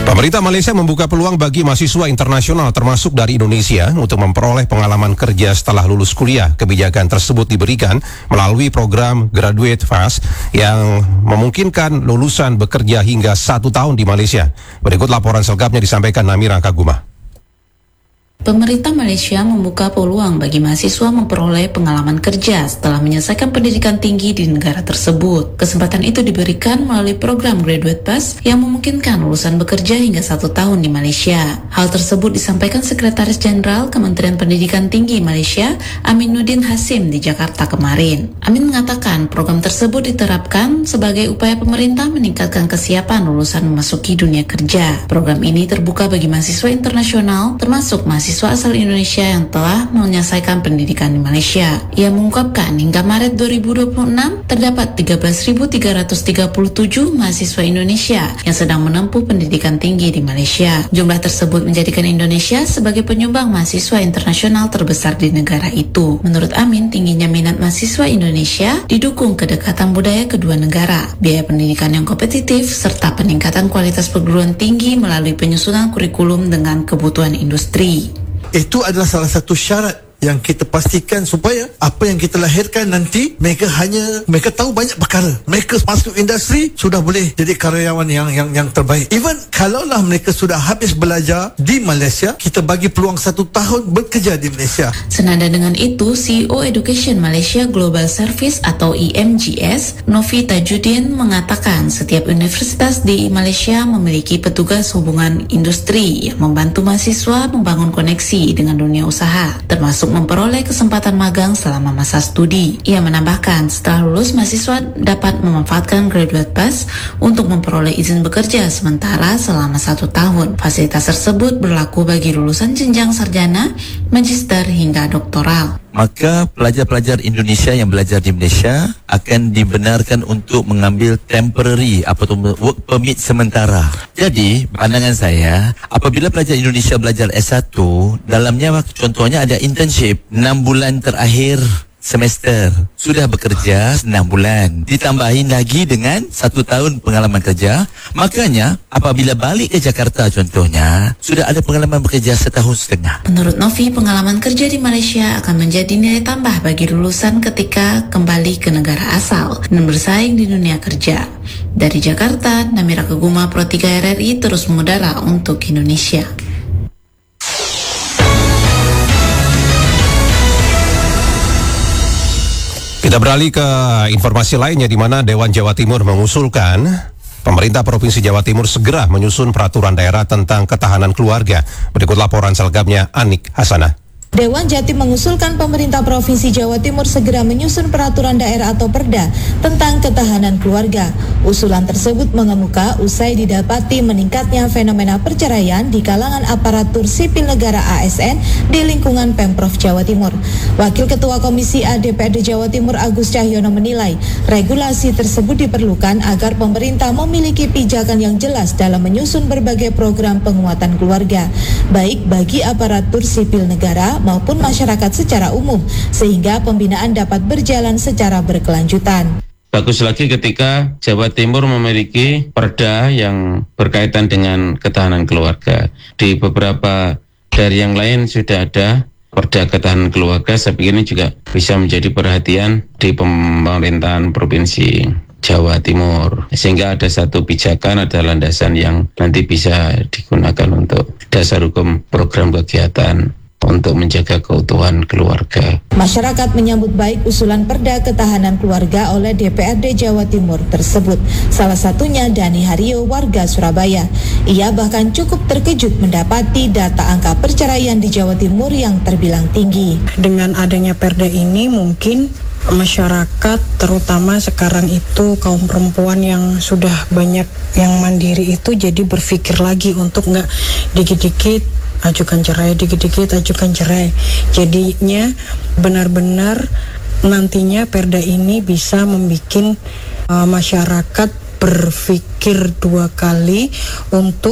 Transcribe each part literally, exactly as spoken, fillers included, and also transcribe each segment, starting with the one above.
Pemerintah Malaysia membuka peluang bagi mahasiswa internasional termasuk dari Indonesia untuk memperoleh pengalaman kerja setelah lulus kuliah. Kebijakan tersebut diberikan melalui program Graduate Fast yang memungkinkan lulusan bekerja hingga satu tahun di Malaysia. Berikut laporan selengkapnya disampaikan Namira Kaguma. Pemerintah Malaysia membuka peluang bagi mahasiswa memperoleh pengalaman kerja setelah menyelesaikan pendidikan tinggi di negara tersebut. Kesempatan itu diberikan melalui program Graduate Pass yang memungkinkan lulusan bekerja hingga satu tahun di Malaysia. Hal tersebut disampaikan Sekretaris Jenderal Kementerian Pendidikan Tinggi Malaysia, Aminuddin Hasim di Jakarta kemarin. Amin mengatakan program tersebut diterapkan sebagai upaya pemerintah meningkatkan kesiapan lulusan memasuki dunia kerja. Program ini terbuka bagi mahasiswa internasional termasuk mahasiswa Mahasiswa asal Indonesia yang telah menyelesaikan pendidikan di Malaysia. Ia mengungkapkan hingga Maret dua ribu dua puluh enam terdapat tiga belas ribu tiga ratus tiga puluh tujuh mahasiswa Indonesia yang sedang menempuh pendidikan tinggi di Malaysia. Jumlah tersebut menjadikan Indonesia sebagai penyumbang mahasiswa internasional terbesar di negara itu. Menurut Amin, tingginya minat mahasiswa Indonesia didukung kedekatan budaya kedua negara, biaya pendidikan yang kompetitif, serta peningkatan kualitas perguruan tinggi melalui penyusunan kurikulum dengan kebutuhan industri. Itu adalah salah satu syarat yang kita pastikan supaya apa yang kita lahirkan nanti mereka hanya mereka tahu banyak perkara. Mereka masuk industri sudah boleh jadi karyawan yang yang yang terbaik. Even kalaulah mereka sudah habis belajar di Malaysia, kita bagi peluang satu tahun bekerja di Malaysia. Senada dengan itu, C E O Education Malaysia Global Service atau E M G S, Novi Tajuddin mengatakan setiap universitas di Malaysia memiliki petugas hubungan industri yang membantu mahasiswa membangun koneksi dengan dunia usaha, termasuk memperoleh kesempatan magang selama masa studi. Ia menambahkan, setelah lulus mahasiswa dapat memanfaatkan Graduate Pass untuk memperoleh izin bekerja sementara selama satu tahun. Fasilitas tersebut berlaku bagi lulusan jenjang sarjana, magister hingga doktoral. Maka pelajar-pelajar Indonesia yang belajar di Malaysia akan dibenarkan untuk mengambil temporary atau work permit sementara. Jadi, pandangan saya, apabila pelajar Indonesia belajar S satu, dalamnya contohnya ada internship enam bulan terakhir semester, sudah bekerja enam bulan, ditambahin lagi dengan satu tahun pengalaman kerja. Makanya apabila balik ke Jakarta contohnya, sudah ada pengalaman bekerja setahun setengah. Menurut Novi, pengalaman kerja di Malaysia akan menjadi nilai tambah bagi lulusan ketika kembali ke negara asal dan bersaing di dunia kerja. Dari Jakarta, Namira Kaguma, Pro tiga R R I terus mengudara untuk Indonesia. Kita beralih ke informasi lainnya di mana Dewan Jawa Timur mengusulkan pemerintah Provinsi Jawa Timur segera menyusun peraturan daerah tentang ketahanan keluarga. Berikut laporan selengkapnya Anik Hasanah. Dewan Jatim mengusulkan pemerintah Provinsi Jawa Timur segera menyusun peraturan daerah atau perda tentang ketahanan keluarga. Usulan tersebut mengemuka usai didapati meningkatnya fenomena perceraian di kalangan aparatur sipil negara A S N di lingkungan Pemprov Jawa Timur. Wakil Ketua Komisi A D P R D Jawa Timur Agus Cahyono menilai regulasi tersebut diperlukan agar pemerintah memiliki pijakan yang jelas dalam menyusun berbagai program penguatan keluarga, baik bagi aparatur sipil negara maupun masyarakat secara umum, sehingga pembinaan dapat berjalan secara berkelanjutan. Bagus lagi ketika Jawa Timur memiliki perda yang berkaitan dengan ketahanan keluarga. Di beberapa dari yang lain sudah ada perda ketahanan keluarga. Saya pikir ini juga bisa menjadi perhatian di pemerintahan Provinsi Jawa Timur, sehingga ada satu pijakan, ada landasan yang nanti bisa digunakan untuk dasar hukum program kegiatan untuk menjaga keutuhan keluarga. Masyarakat menyambut baik usulan perda ketahanan keluarga oleh D P R D Jawa Timur tersebut. Salah satunya Dani Hario, warga Surabaya. Ia bahkan cukup terkejut mendapati data angka perceraian di Jawa Timur yang terbilang tinggi. Dengan adanya perda ini mungkin masyarakat, terutama sekarang itu kaum perempuan yang sudah banyak yang mandiri itu jadi berpikir lagi untuk nggak dikit-dikit ajukan cerai, dikit-dikit ajukan cerai. Jadinya benar-benar nantinya perda ini bisa membuat uh, masyarakat berpikir dua kali untuk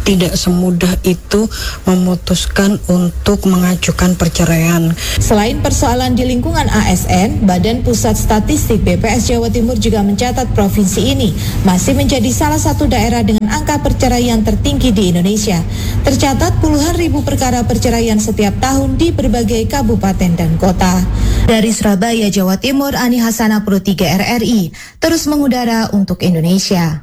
tidak semudah itu memutuskan untuk mengajukan perceraian. Selain persoalan di lingkungan A S N, Badan Pusat Statistik B P S Jawa Timur juga mencatat provinsi ini masih menjadi salah satu daerah dengan angka perceraian tertinggi di Indonesia. Tercatat puluhan ribu perkara perceraian setiap tahun di berbagai kabupaten dan kota. Dari Surabaya, Jawa Timur, Ani Hasanah Pro tiga R R I, terus mengudara untuk Indonesia.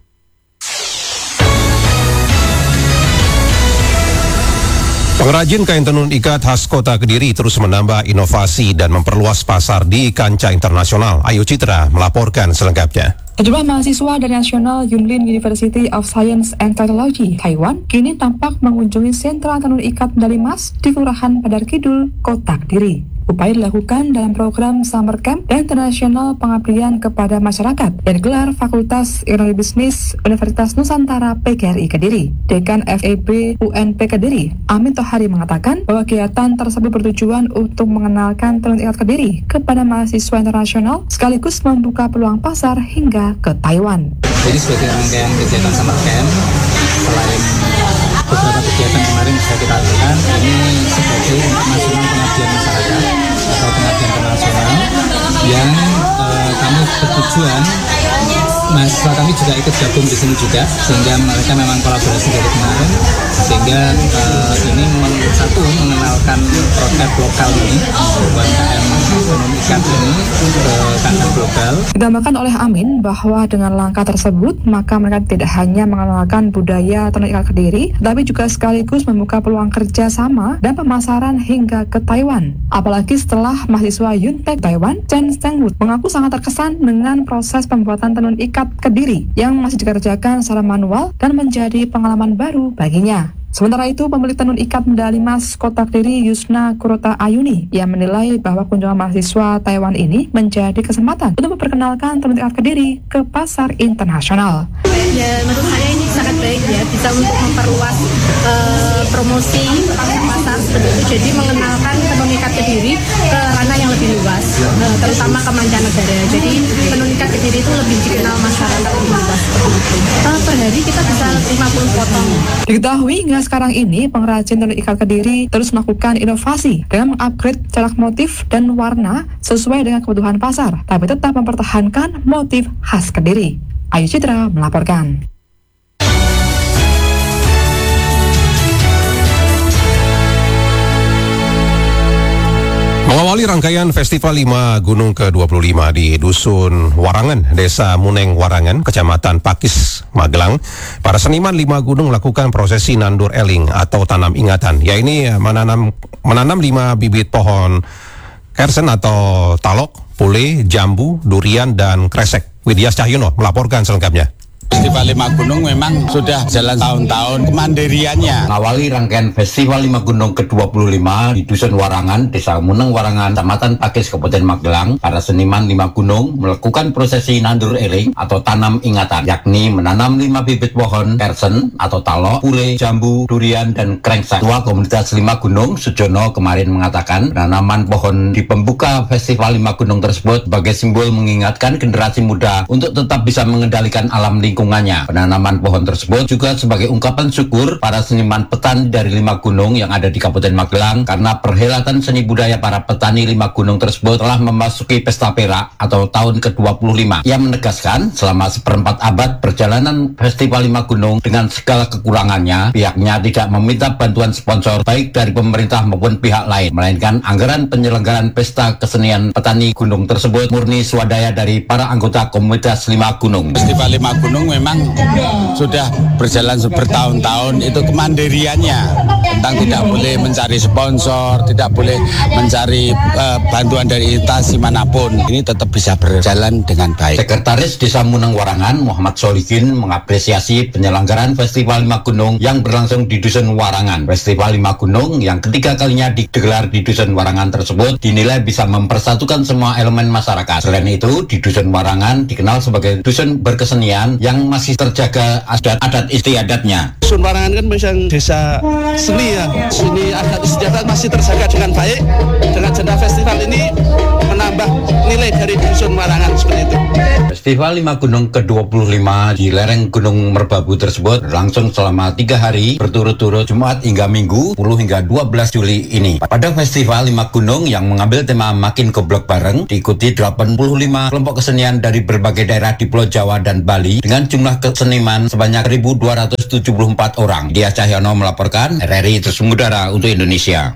Pengrajin kain tenun ikat khas Kota Kediri terus menambah inovasi dan memperluas pasar di kancah internasional. Ayu Citra melaporkan selengkapnya. Sejumlah mahasiswa dari National Yunlin University of Science and Technology, Taiwan, kini tampak mengunjungi sentra tenun ikat medali emas di Kelurahan Padar Kidul, Kota Kediri. Upaya dilakukan dalam program Summer Camp dan Internasional Pengabdian kepada Masyarakat yang digelar Fakultas Ekonomi Bisnis Universitas Nusantara P G R I Kediri. Dekan F E B U N P Kediri, Amin Tohari mengatakan bahwa kegiatan tersebut bertujuan untuk mengenalkan tenun ikat Kediri kepada mahasiswa internasional sekaligus membuka peluang pasar hingga ke Taiwan. Jadi sebagai rangkaian kegiatan Summer Camp, selain beberapa kegiatan kemarin bisa kita lakukan, ini sebagai internasional pengabdian masyarakat atau pengabdian internasional yang eh, kami bertujuan mahasiswa kami juga ikut gabung di sini juga, sehingga mereka memang kolaborasi dari kemarin, sehingga eh, ini meng, satu mengenalkan produk lokal ini, U M K M tenun ikat ini ke kancah global. Ditambahkan oleh Amin bahwa dengan langkah tersebut maka mereka tidak hanya mengenalkan budaya tenun ikat Kediri, tapi juga sekaligus membuka peluang kerja sama dan pemasaran hingga ke Taiwan. Apalagi setelah mahasiswa Yuntek Taiwan, Chen Stengwood mengaku sangat terkesan dengan proses pembuatan tenun ikat Kediri yang masih dikerjakan secara manual dan menjadi pengalaman baru baginya. Sementara itu, pemilik tenun ikat medali emas Kota Kediri Yusna Kurota Ayuni yang menilai bahwa kunjungan mahasiswa Taiwan ini menjadi kesempatan untuk memperkenalkan tenun ikat Kediri ke pasar internasional. Ya, menurut saya ini sangat baik ya, bisa untuk memperluas uh, promosi pasar seperti itu. Jadi mengenalkan tenun ikat Kediri ke ranah yang lebih luas, uh, terutama ke mancanegara. Jadi tenun ikat Kediri itu lebih dikenal masyarakat lebih luas seperti itu. Uh, per hari kita bisa lima puluh potong. Diketahui hingga sekarang ini pengrajin tenun ikat Kediri terus melakukan inovasi dengan mengupgrade corak motif dan warna sesuai dengan kebutuhan pasar, tapi tetap mempertahankan motif khas Kediri. Ayu Citra melaporkan. Mengawali rangkaian Festival lima Gunung ke dua puluh lima di Dusun Warangan, Desa Muneng Warangan, Kecamatan Pakis, Magelang, para seniman lima gunung melakukan prosesi nandur eling atau tanam ingatan, yaitu menanam menanam lima bibit pohon kersen atau talok, pule, jambu, durian, dan kresek. Widya Cahyono melaporkan selengkapnya. Festival Lima Gunung memang sudah jalan tahun-tahun kemandiriannya. Mengawali rangkaian Festival Lima Gunung ke dua puluh lima di Dusun Warangan, Desa Muneng Warangan, Kecamatan Pakis, Kabupaten Magelang, para seniman Lima Gunung melakukan prosesi nandur eling atau tanam ingatan, yakni menanam lima bibit pohon kersen atau talok, pule, jambu, durian, dan krengsek. Ketua Komunitas Lima Gunung, Sujono, kemarin mengatakan penanaman pohon di pembuka Festival Lima Gunung tersebut sebagai simbol mengingatkan generasi muda untuk tetap bisa mengendalikan alam lingkungan. Penanaman pohon tersebut juga sebagai ungkapan syukur para seniman petani dari Lima Gunung yang ada di Kabupaten Magelang karena perhelatan seni budaya para petani Lima Gunung tersebut telah memasuki pesta perak atau tahun ke dua puluh lima. Ia menegaskan selama seperempat abad perjalanan Festival Lima Gunung dengan segala kekurangannya, pihaknya tidak meminta bantuan sponsor baik dari pemerintah maupun pihak lain, melainkan anggaran penyelenggaraan pesta kesenian petani gunung tersebut murni swadaya dari para anggota komunitas Lima Gunung. Festival Lima Gunung memang sudah berjalan bertahun-tahun, itu kemandiriannya tentang tidak boleh mencari sponsor, tidak boleh mencari uh, bantuan dari instansi manapun. Ini tetap bisa berjalan dengan baik. Sekretaris Desa Muneng Warangan Muhammad Solihin mengapresiasi penyelenggaraan Festival Lima Gunung yang berlangsung di Dusun Warangan. Festival Lima Gunung yang ketiga kalinya digelar di Dusun Warangan tersebut dinilai bisa mempersatukan semua elemen masyarakat. Selain itu, di Dusun Warangan dikenal sebagai dusun berkesenian yang masih terjaga adat-adat istiadatnya. Dusun Warangan kan misalnya desa seni ya, seni adat istiadat masih terjaga dengan baik. Dengan Jenda Festival ini menambah nilai dari Dusun Warangan seperti itu. Festival Lima Gunung ke dua puluh lima di lereng Gunung Merbabu tersebut berlangsung selama tiga hari berturut-turut Jumat hingga Minggu sepuluh hingga dua belas Juli ini. Pada Festival Lima Gunung yang mengambil tema Makin Goblok Bareng diikuti delapan puluh lima kelompok kesenian dari berbagai daerah di Pulau Jawa dan Bali dengan jumlah keseniman sebanyak seribu dua ratus tujuh puluh empat orang. Dia Cahyono melaporkan, R R I Terus Mengudara untuk Indonesia.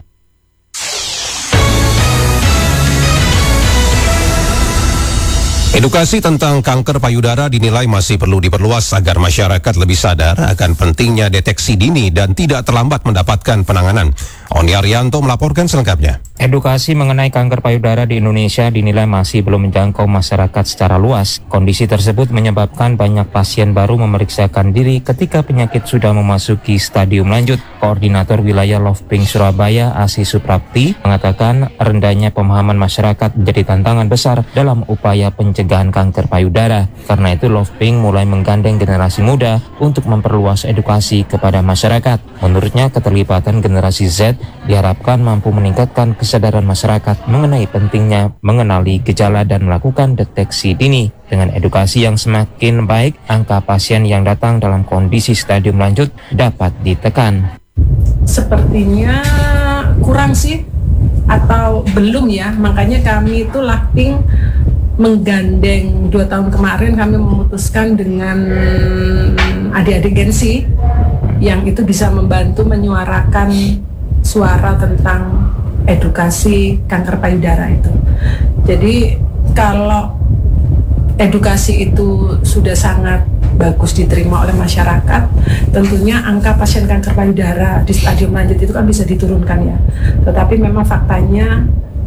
Edukasi tentang kanker payudara dinilai masih perlu diperluas agar masyarakat lebih sadar akan pentingnya deteksi dini dan tidak terlambat mendapatkan penanganan. Oni Arianto melaporkan selengkapnya. Edukasi mengenai kanker payudara di Indonesia dinilai masih belum menjangkau masyarakat secara luas. Kondisi tersebut menyebabkan banyak pasien baru memeriksakan diri ketika penyakit sudah memasuki stadium lanjut. Koordinator Wilayah Love Pink Surabaya, Asi Suprapti, mengatakan rendahnya pemahaman masyarakat menjadi tantangan besar dalam upaya pencegahan kanker payudara. Karena itu Love Pink mulai menggandeng generasi muda untuk memperluas edukasi kepada masyarakat. Menurutnya keterlibatan generasi Z diharapkan mampu meningkatkan kesadaran masyarakat mengenai pentingnya mengenali gejala dan melakukan deteksi dini. Dengan edukasi yang semakin baik, angka pasien yang datang dalam kondisi stadium lanjut dapat ditekan. Sepertinya kurang sih, atau belum ya, makanya kami itu Lakping menggandeng dua tahun kemarin kami memutuskan dengan adik-adik Gensi yang itu bisa membantu menyuarakan suara tentang edukasi kanker payudara itu. Jadi kalau edukasi itu sudah sangat bagus diterima oleh masyarakat, tentunya angka pasien kanker payudara di stadium lanjut itu kan bisa diturunkan ya. Tetapi memang faktanya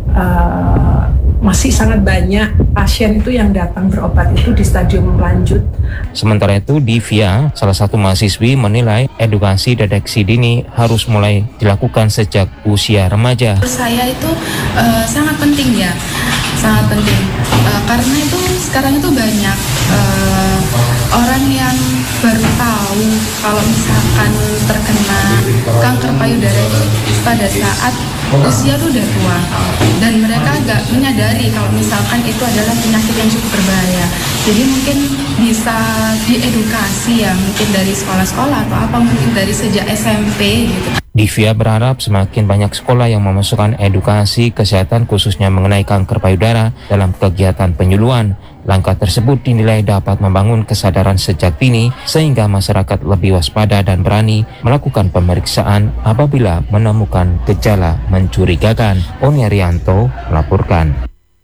uh, masih sangat banyak pasien itu yang datang berobat itu di stadium lanjut. Sementara itu, Divya, salah satu mahasiswi, menilai edukasi deteksi dini harus mulai dilakukan sejak usia remaja. Saya itu uh, sangat penting ya, sangat penting uh, karena itu sekarang itu banyak uh, orang yang baru tahu kalau misalkan terkena kanker payudara itu pada saat usia itu udah tua, dan mereka agak menyadari kalau misalkan itu adalah penyakit yang cukup berbahaya. Jadi mungkin bisa diedukasi ya, mungkin dari sekolah-sekolah atau apa, mungkin dari sejak S M P gitu. Divya berharap semakin banyak sekolah yang memasukkan edukasi kesehatan khususnya mengenai kanker payudara dalam kegiatan penyuluhan. Langkah tersebut dinilai dapat membangun kesadaran sejak dini sehingga masyarakat lebih waspada dan berani melakukan pemeriksaan apabila menemukan gejala mencurigakan. Oni Arianto melaporkan.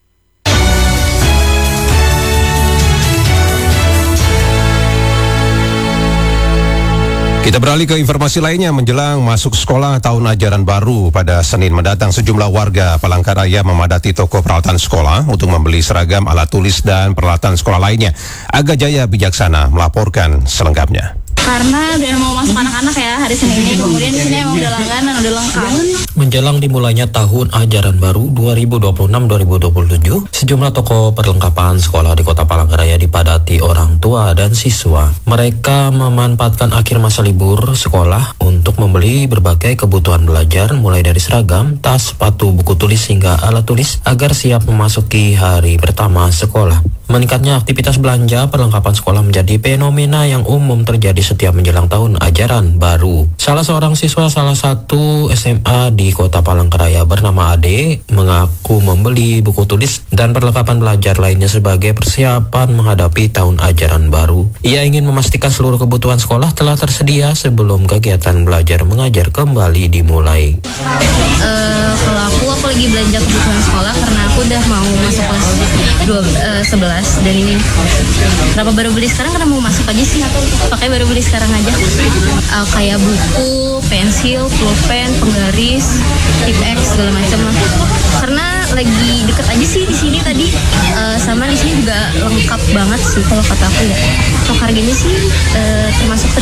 Kita beralih ke informasi lainnya. Menjelang masuk sekolah tahun ajaran baru pada Senin mendatang, sejumlah warga Palangkaraya memadati toko peralatan sekolah untuk membeli seragam, alat tulis, dan peralatan sekolah lainnya. Aga Jaya Bijaksana melaporkan selengkapnya. Karena udah mau masuk anak-anak ya hari Senin ini, kemudian di sini emang udah langganan, udah lengkap. Menjelang dimulainya tahun ajaran baru dua ribu dua puluh enam dua ribu dua puluh tujuh, sejumlah toko perlengkapan sekolah di Kota Palangkaraya dipadati orang tua dan siswa. Mereka memanfaatkan akhir masa libur sekolah untuk membeli berbagai kebutuhan belajar, mulai dari seragam, tas, sepatu, buku tulis, hingga alat tulis agar siap memasuki hari pertama sekolah. Meningkatnya aktivitas belanja perlengkapan sekolah menjadi fenomena yang umum terjadi setiap menjelang tahun ajaran baru. Salah seorang siswa salah satu S M A di Kota Palangkaraya bernama Ade mengaku membeli buku tulis dan perlengkapan belajar lainnya sebagai persiapan menghadapi tahun ajaran baru. Ia ingin memastikan seluruh kebutuhan sekolah telah tersedia sebelum kegiatan belajar mengajar kembali dimulai. Uh, kalau aku, aku lagi belanja kebutuhan sekolah karena aku udah mau masuk kelas dua, uh, sebelas, dan ini kenapa baru beli sekarang, karena mau masuk aja sih, pakai baru beli sekarang aja. Uh, kayak buku, pensil, pulpen, penggaris, tip X, segala macam lah. Karena lagi deket aja sih di sini tadi, uh, sama di sini juga lengkap banget sih kalau kata aku ya. Untuk harganya sih uh, termasuk terjangkau aja.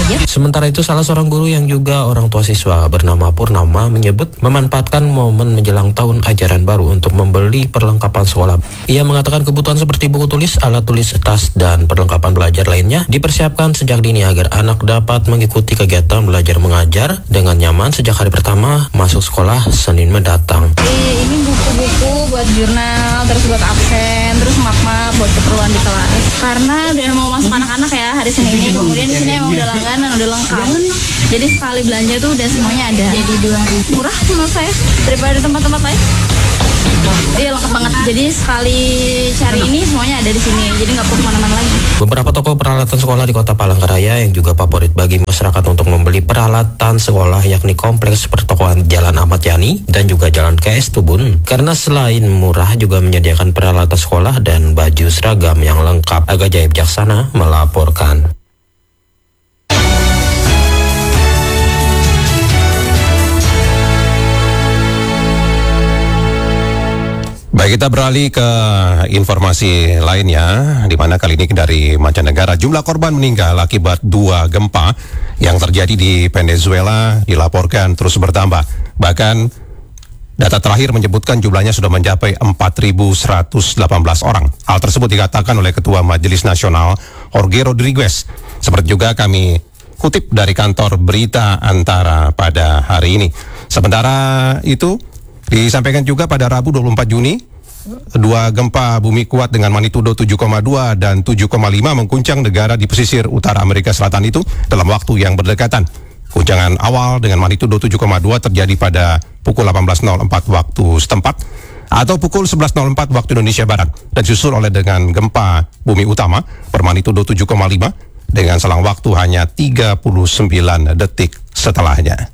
aja. Sementara itu salah seorang guru yang juga orang tua siswa bernama Purnama menyebut memanfaatkan momen menjelang tahun ajaran baru untuk membeli perlengkapan sekolah. Ia mengatakan kebutuhan seperti buku tulis, alat tulis, tas, dan perlengkapan belajar lainnya dipersiapkan sejak dini agar anak dapat mengikuti kegiatan belajar mengajar dengan nyaman sejak hari pertama masuk sekolah Senin mendatang. Ini buku-buku buat jurnal, terus buat absen, terus map-map buat keperluan di kelas. Karena udah mau masuk anak-anak ya hari Senin ini, kemudian di sini emang udah langganan, udah lengkap. Jadi sekali belanja tuh udah semuanya ada. Jadi dua murah menurut saya daripada tempat-tempat lain. Iya lengkap banget. Jadi sekali cari ini semuanya ada di sini. Jadi nggak perlu kemana-mana lagi. Beberapa toko peralatan sekolah di Kota Palangkaraya yang juga favorit bagi masyarakat untuk membeli peralatan sekolah yakni kompleks pertokoan Jalan Ahmad Yani dan juga Jalan K S Tubun. Karena selain murah juga menyediakan peralatan sekolah dan baju seragam yang lengkap. Aga Jaya Bijaksana melaporkan. Baik, kita beralih ke informasi lainnya, di mana kali ini dari mancanegara. Jumlah korban meninggal akibat dua gempa yang terjadi di Venezuela dilaporkan terus bertambah. Bahkan data terakhir menyebutkan jumlahnya sudah mencapai empat ribu seratus delapan belas orang. Hal tersebut dikatakan oleh Ketua Majelis Nasional Jorge Rodriguez. Seperti juga kami kutip dari kantor berita Antara pada hari ini. Sementara itu disampaikan juga pada Rabu dua puluh empat Juni, dua gempa bumi kuat dengan magnitudo tujuh koma dua dan tujuh koma lima mengguncang negara di pesisir utara Amerika Selatan itu dalam waktu yang berdekatan. Guncangan awal dengan magnitudo tujuh koma dua terjadi pada pukul delapan belas nol empat waktu setempat atau pukul sebelas nol empat waktu Indonesia Barat, dan disusul oleh dengan gempa bumi utama bermagnitudo tujuh koma lima dengan selang waktu hanya tiga puluh sembilan detik setelahnya.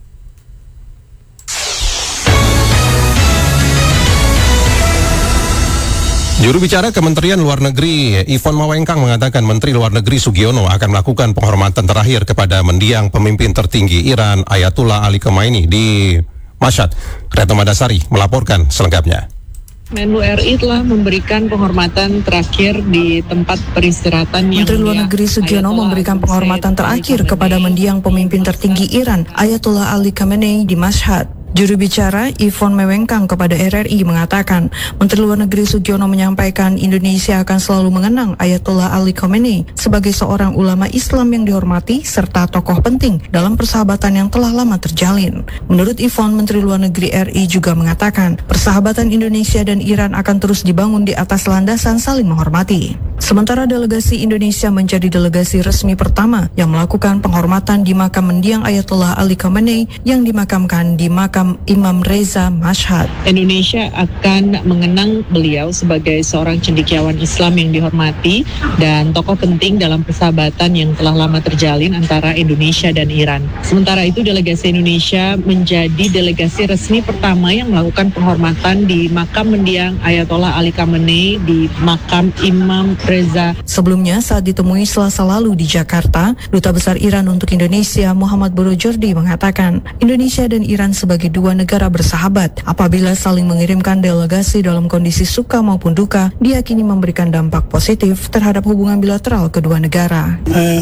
Juru bicara Kementerian Luar Negeri Yvonne Mawengkang mengatakan Menteri Luar Negeri Sugiono akan melakukan penghormatan terakhir kepada mendiang pemimpin tertinggi Iran Ayatollah Ali Khamenei di Mashhad. Retno Madasari melaporkan selengkapnya. Menlu R I telah memberikan penghormatan terakhir di tempat peristirahatan yang Menteri Luar Negeri Sugiono memberikan penghormatan terakhir kepada mendiang pemimpin tertinggi Iran Ayatollah Ali Khamenei di Mashhad. Juru bicara Yvonne Mawengkang kepada R R I mengatakan, Menteri Luar Negeri Sugiono menyampaikan Indonesia akan selalu mengenang Ayatollah Ali Khamenei sebagai seorang ulama Islam yang dihormati serta tokoh penting dalam persahabatan yang telah lama terjalin. Menurut Yvonne, Menteri Luar Negeri R I juga mengatakan, persahabatan Indonesia dan Iran akan terus dibangun di atas landasan saling menghormati. Sementara delegasi Indonesia menjadi delegasi resmi pertama yang melakukan penghormatan di makam mendiang Ayatollah Ali Khamenei yang dimakamkan di makam Imam Reza Mashhad. Indonesia akan mengenang beliau sebagai seorang cendekiawan Islam yang dihormati dan tokoh penting dalam persahabatan yang telah lama terjalin antara Indonesia dan Iran. Sementara itu, delegasi Indonesia menjadi delegasi resmi pertama yang melakukan penghormatan di makam mendiang Ayatollah Ali Khamenei di makam Imam Reza. Sebelumnya, saat ditemui Selasa lalu di Jakarta, Duta Besar Iran untuk Indonesia Muhammad Burujordi mengatakan Indonesia dan Iran sebagai dua negara bersahabat apabila saling mengirimkan delegasi dalam kondisi suka maupun duka diyakini memberikan dampak positif terhadap hubungan bilateral kedua negara.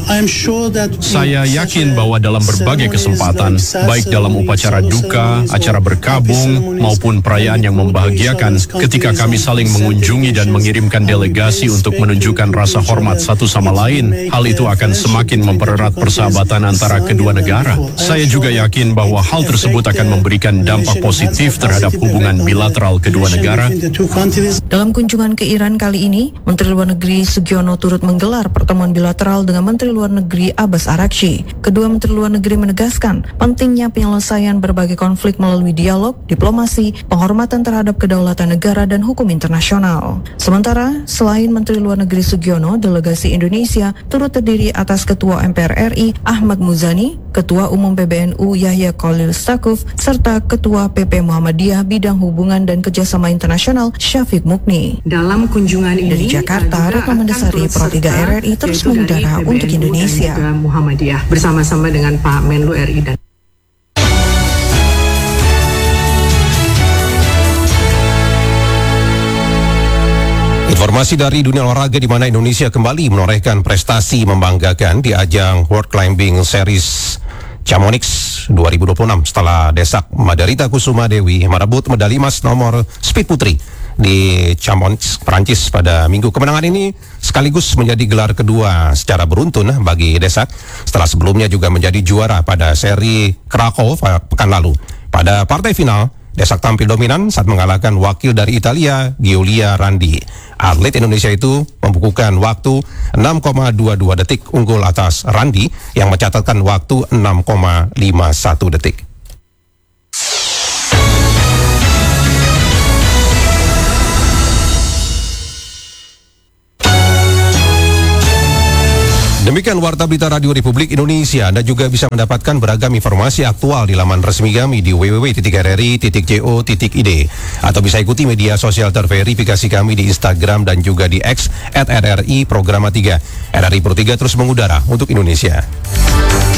Saya yakin bahwa dalam berbagai kesempatan, baik dalam upacara duka, acara berkabung, maupun perayaan yang membahagiakan, ketika kami saling mengunjungi dan mengirimkan delegasi untuk menunjukkan rasa hormat satu sama lain, hal itu akan semakin mempererat persahabatan antara kedua negara. Saya juga yakin bahwa hal tersebut akan memberikan dampak positif terhadap hubungan bilateral kedua negara. Dalam kunjungan ke Iran kali ini, Menteri Luar Negeri Sugiono turut menggelar pertemuan bilateral dengan Menteri Luar Negeri Abbas Araghchi. Kedua Menteri Luar Negeri menegaskan pentingnya penyelesaian berbagai konflik melalui dialog, diplomasi, penghormatan terhadap kedaulatan negara dan hukum internasional. Sementara, selain Menteri Luar Negeri Sugiono, delegasi Indonesia turut terdiri atas Ketua M P R R I Ahmad Muzani, Ketua Umum P B N U Yahya Khalil Stakuf, serta Ketua P P Muhammadiyah Bidang Hubungan dan Kerjasama Internasional Syafiq Mukni. Dalam kunjungan ini dari Jakarta, Retno Madasari, Pro tiga R R I terus mengudara untuk Indonesia. Muhammadiyah bersama-sama dengan Pak Menlu R I dan Informasi dari dunia olahraga di mana Indonesia kembali menorehkan prestasi membanggakan di ajang World Climbing Series Chamonix dua ribu dua puluh enam setelah Desak Madarita Kusuma Dewi merebut medali emas nomor speed putri di Chamonix, Prancis pada minggu. Kemenangan ini sekaligus menjadi gelar kedua secara beruntun bagi Desak setelah sebelumnya juga menjadi juara pada seri Krakow pekan lalu. Pada partai final, Desak tampil dominan saat mengalahkan wakil dari Italia, Giulia Randi. Atlet Indonesia itu membukukan waktu enam koma dua dua detik unggul atas Randi yang mencatatkan waktu enam koma lima satu detik. Demikian Warta Berita Radio Republik Indonesia. Anda juga bisa mendapatkan beragam informasi aktual di laman resmi kami di w w w titik r r i titik co titik i d atau bisa ikuti media sosial terverifikasi kami di Instagram dan juga di X at R R I Programa tiga. R R I Pro tiga terus mengudara untuk Indonesia.